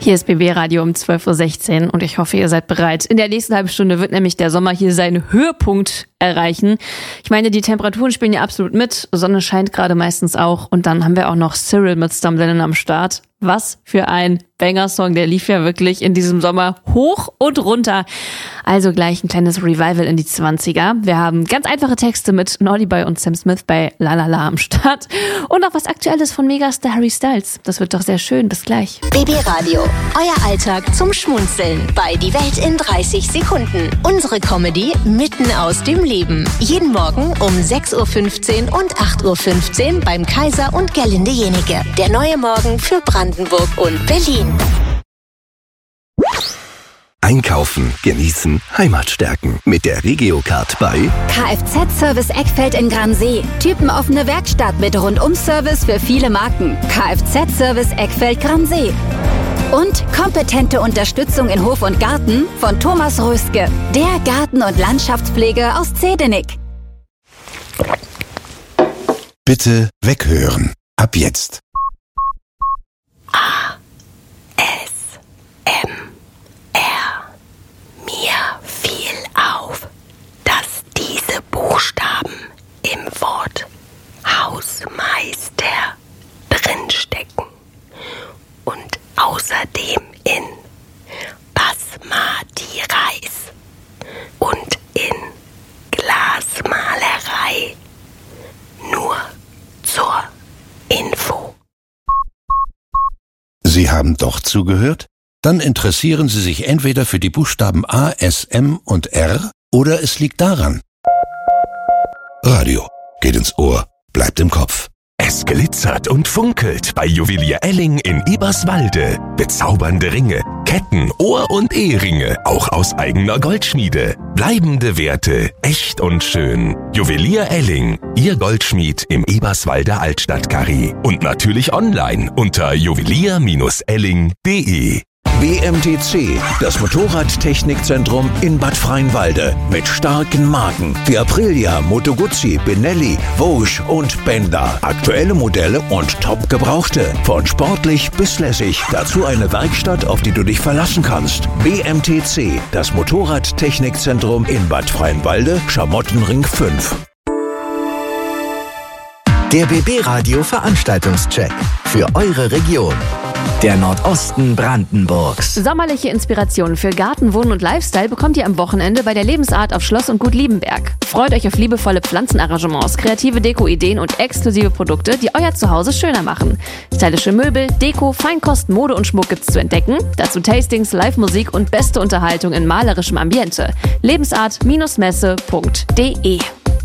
Hier ist BB Radio um 12.16 Uhr und ich hoffe, ihr seid bereit. In der nächsten halben Stunde wird nämlich der Sommer hier seinen Höhepunkt erreichen. Ich meine, die Temperaturen spielen ja absolut mit. Sonne scheint gerade meistens auch. Und dann haben wir auch noch Cyril mit Stumbling am Start. Was für ein Banger-Song, der lief ja wirklich in diesem Sommer hoch und runter. Also gleich ein kleines Revival in die 20er. Wir haben ganz einfache Texte mit Naughty Boy und Sam Smith bei La La La am Start. Und auch was Aktuelles von Megastar Harry Styles. Das wird doch sehr schön. Bis gleich. BB Radio, euer Alltag zum Schmunzeln bei Die Welt in 30 Sekunden. Unsere Comedy mitten aus dem Leben. Jeden Morgen um 6.15 Uhr und 8.15 Uhr beim Kaiser und Gerlinde Jenike. Der neue Morgen für Brandenburg und Berlin. Einkaufen, genießen, Heimat stärken. Mit der Regiocard bei Kfz-Service Eckfeld in Gransee. Typenoffene Werkstatt mit Rundum-Service für viele Marken. Kfz-Service Eckfeld Gransee. Und kompetente Unterstützung in Hof und Garten von Thomas Röske. Der Garten- und Landschaftspflege aus Zedenik. Bitte weghören. Ab jetzt. Mir fiel auf, dass diese Buchstaben im Wort Hausmeister drinstecken und außerdem in Basmati Reis und in Glasmalerei. Nur zur Info. Sie haben doch zugehört? Dann interessieren Sie sich entweder für die Buchstaben A, S, M und R oder es liegt daran. Radio geht ins Ohr, bleibt im Kopf. Es glitzert und funkelt bei Juwelier Elling in Eberswalde. Bezaubernde Ringe, Ketten, Ohr- und Eheringe, auch aus eigener Goldschmiede. Bleibende Werte, echt und schön. Juwelier Elling, Ihr Goldschmied im Eberswalder Altstadtkarree. Und natürlich online unter juwelier-elling.de. BMTC, das Motorradtechnikzentrum in Bad Freienwalde. Mit starken Marken wie Aprilia, Moto Guzzi, Benelli, Vosges und Benda. Aktuelle Modelle und top gebrauchte. Von sportlich bis lässig. Dazu eine Werkstatt, auf die du dich verlassen kannst. BMTC, das Motorradtechnikzentrum in Bad Freienwalde, Schamottenring 5. Der BB Radio Veranstaltungscheck für eure Region. Der Nordosten Brandenburgs. Sommerliche Inspirationen für Garten, Wohnen und Lifestyle bekommt ihr am Wochenende bei der Lebensart auf Schloss und Gut Liebenberg. Freut euch auf liebevolle Pflanzenarrangements, kreative Deko-Ideen und exklusive Produkte, die euer Zuhause schöner machen. Stylische Möbel, Deko, Feinkost, Mode und Schmuck gibt's zu entdecken. Dazu Tastings, Live-Musik und beste Unterhaltung in malerischem Ambiente. Lebensart-messe.de.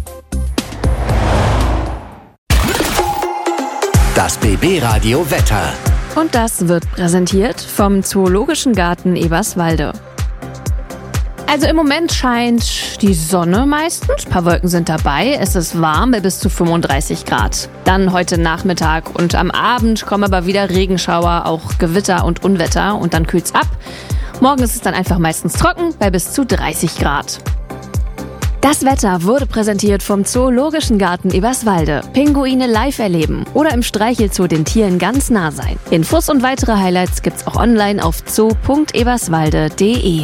Das BB Radio Wetter. Und das wird präsentiert vom Zoologischen Garten Eberswalde. Also im Moment scheint die Sonne meistens, ein paar Wolken sind dabei, es ist warm bei bis zu 35 Grad. Dann heute Nachmittag und am Abend kommen aber wieder Regenschauer, auch Gewitter und Unwetter und dann kühlt's ab. Morgen ist es dann einfach meistens trocken bei bis zu 30 Grad. Das Wetter wurde präsentiert vom Zoologischen Garten Eberswalde. Pinguine live erleben oder im Streichelzoo den Tieren ganz nah sein. Infos und weitere Highlights gibt's auch online auf zoo.eberswalde.de.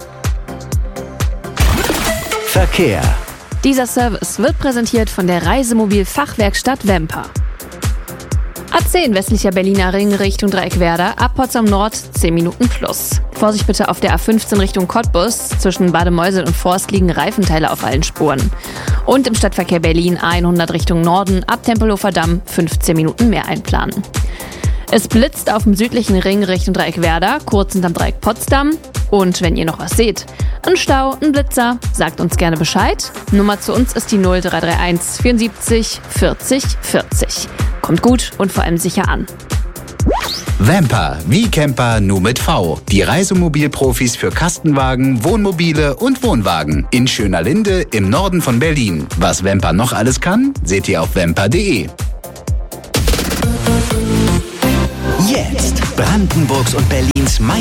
Verkehr. Dieser Service wird präsentiert von der Reisemobil-Fachwerkstatt Wemper. A10 westlicher Berliner Ring Richtung Dreieckwerder, ab Potsdam Nord 10 Minuten plus. Vorsicht bitte auf der A15 Richtung Cottbus. Zwischen Bade-Meuseln und Forst liegen Reifenteile auf allen Spuren. Und im Stadtverkehr Berlin A100 Richtung Norden, ab Tempelhofer Damm 15 Minuten mehr einplanen. Es blitzt auf dem südlichen Ring Richtung Dreieckwerder, kurz hinterm Dreieck Potsdam. Und wenn ihr noch was seht, ein Stau, ein Blitzer, sagt uns gerne Bescheid. Nummer zu uns ist die 0331 74 40 40. Kommt gut und vor allem sicher an. Wemper, wie Camper, nur mit V. Die Reisemobilprofis für Kastenwagen, Wohnmobile und Wohnwagen. In Schönerlinde im Norden von Berlin. Was Wemper noch alles kann, seht ihr auf wemper.de. Jetzt Brandenburgs und Berlin.